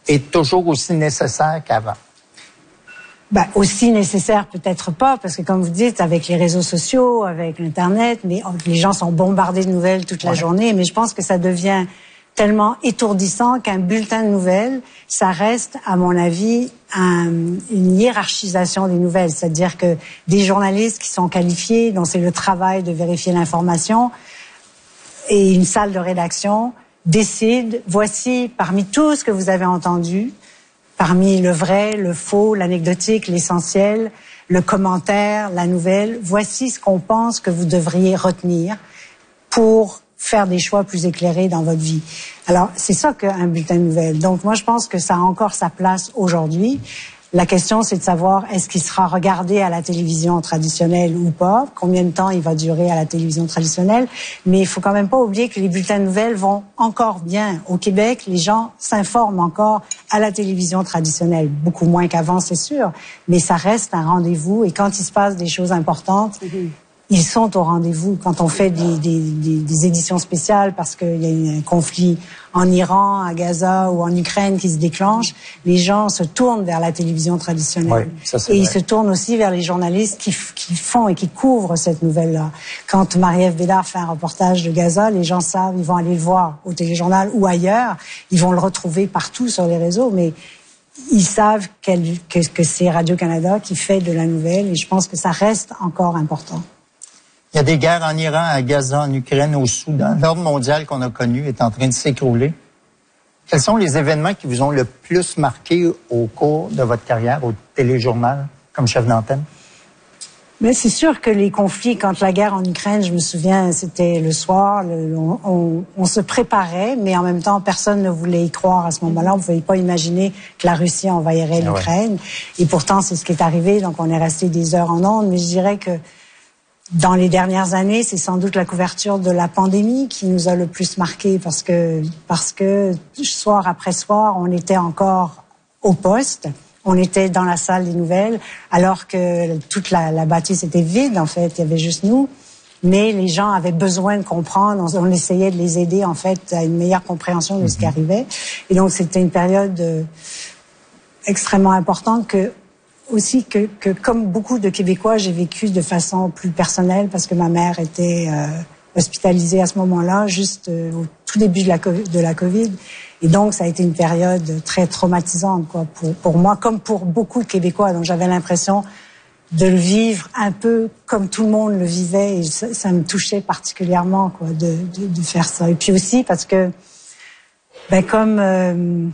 est toujours aussi nécessaire qu'avant? Ben, aussi nécessaire, peut-être pas, parce que comme vous dites, avec les réseaux sociaux, avec l'Internet, mais les gens sont bombardés de nouvelles toute la journée, mais je pense que ça devient tellement étourdissant qu'un bulletin de nouvelles, ça reste, à mon avis, une hiérarchisation des nouvelles. C'est-à-dire que des journalistes qui sont qualifiés, dont c'est le travail de vérifier l'information, et une salle de rédaction décide, voici, parmi tout ce que vous avez entendu, parmi le vrai, le faux, l'anecdotique, l'essentiel, le commentaire, la nouvelle, voici ce qu'on pense que vous devriez retenir pour faire des choix plus éclairés dans votre vie. Alors, c'est ça qu'un bulletin de nouvelles. Donc, moi, je pense que ça a encore sa place aujourd'hui. La question, c'est de savoir est-ce qu'il sera regardé à la télévision traditionnelle ou pas, combien de temps il va durer à la télévision traditionnelle. Mais il faut quand même pas oublier que les bulletins de nouvelles vont encore bien. Au Québec, les gens s'informent encore à la télévision traditionnelle. Beaucoup moins qu'avant, c'est sûr, mais ça reste un rendez-vous. Et quand il se passe des choses importantes, ils sont au rendez-vous. Quand on fait des éditions spéciales parce qu'il y a un conflit en Iran, à Gaza ou en Ukraine qui se déclenche, les gens se tournent vers la télévision traditionnelle. Oui, ça, c'est et vrai. Ils se tournent aussi vers les journalistes qui font et qui couvrent cette nouvelle-là. Quand Marie-Ève Bédard fait un reportage de Gaza, les gens savent, ils vont aller le voir au téléjournal ou ailleurs. Ils vont le retrouver partout sur les réseaux, mais ils savent que c'est Radio-Canada qui fait de la nouvelle et je pense que ça reste encore important. Il y a des guerres en Iran, à Gaza, en Ukraine, au Soudan. L'ordre mondial qu'on a connu est en train de s'écrouler. Quels sont les événements qui vous ont le plus marqué au cours de votre carrière au téléjournal comme chef d'antenne? Mais c'est sûr que les conflits, quand la guerre en Ukraine, je me souviens, c'était le soir, on se préparait, mais en même temps, personne ne voulait y croire à ce moment-là. On ne pouvait pas imaginer que la Russie envahirait l'Ukraine. Et pourtant, c'est ce qui est arrivé. Donc, on est resté des heures en ondes. Mais je dirais que dans les dernières années, c'est sans doute la couverture de la pandémie qui nous a le plus marqué parce que soir après soir, on était encore au poste, on était dans la salle des nouvelles, alors que toute la bâtisse était vide, en fait, il y avait juste nous. Mais les gens avaient besoin de comprendre, on essayait de les aider, en fait, à une meilleure compréhension de ce qui arrivait. Et donc, c'était une période extrêmement importante aussi que comme beaucoup de Québécois, j'ai vécu de façon plus personnelle parce que ma mère était hospitalisée à ce moment-là, juste au tout début de la COVID. Et donc, ça a été une période très traumatisante, quoi, pour moi, comme pour beaucoup de Québécois. Donc, j'avais l'impression de le vivre un peu comme tout le monde le vivait et ça me touchait particulièrement, quoi, de faire ça. Et puis aussi parce que, comme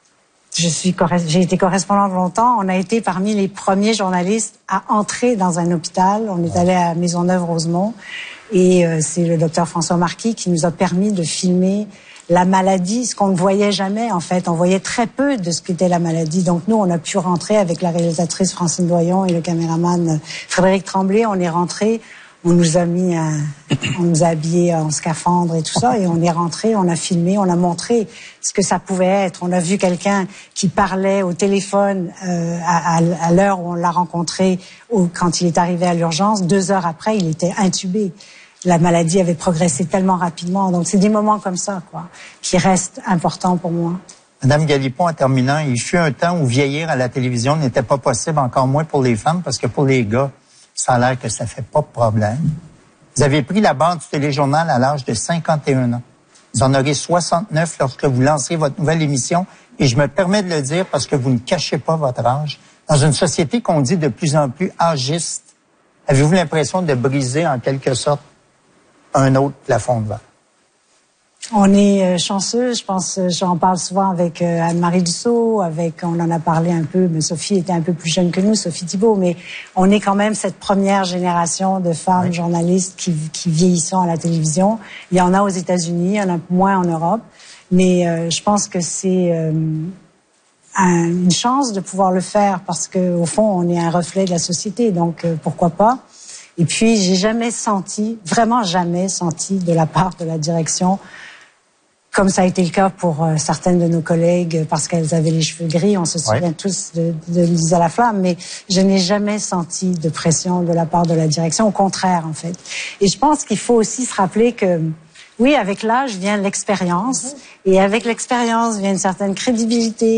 j'ai été correspondante longtemps. On a été parmi les premiers journalistes à entrer dans un hôpital. On est allé à Maisonneuve-Rosemont et c'est le docteur François Marquis qui nous a permis de filmer la maladie, ce qu'on ne voyait jamais en fait. On voyait très peu de ce qu'était la maladie. Donc nous, on a pu rentrer avec la réalisatrice Francine Doyon et le caméraman Frédéric Tremblay. On est rentré. On nous a habillés en scaphandre et tout ça, et on est rentré, on a filmé, on a montré ce que ça pouvait être. On a vu quelqu'un qui parlait au téléphone à l'heure où on l'a rencontré, quand il est arrivé à l'urgence. 2 heures après, il était intubé. La maladie avait progressé tellement rapidement. Donc c'est des moments comme ça, quoi, qui restent importants pour moi. Madame Galipo, en terminant, il fut un temps où vieillir à la télévision n'était pas possible, encore moins pour les femmes, parce que pour les gars, ça a l'air que ça fait pas de problème. Vous avez pris la barre du téléjournal à l'âge de 51 ans. Vous en aurez 69 lorsque vous lancerez votre nouvelle émission. Et je me permets de le dire parce que vous ne cachez pas votre âge. Dans une société qu'on dit de plus en plus âgiste, avez-vous l'impression de briser en quelque sorte un autre plafond de verre? On est chanceux, je pense, j'en parle souvent avec Anne-Marie Dussault, on en a parlé un peu, mais Sophie était un peu plus jeune que nous, Sophie Thibault, mais on est quand même cette première génération de femmes journalistes qui vieillissent à la télévision. Il y en a aux États-Unis, il y en a moins en Europe, mais je pense que c'est une chance de pouvoir le faire parce que au fond, on est un reflet de la société, donc pourquoi pas. Et puis, j'ai jamais senti, vraiment jamais senti de la part de la direction, comme ça a été le cas pour certaines de nos collègues, parce qu'elles avaient les cheveux gris, on se souvient tous de Lisa Laflamme, mais je n'ai jamais senti de pression de la part de la direction, au contraire, en fait. Et je pense qu'il faut aussi se rappeler que, oui, avec l'âge vient l'expérience, et avec l'expérience vient une certaine crédibilité,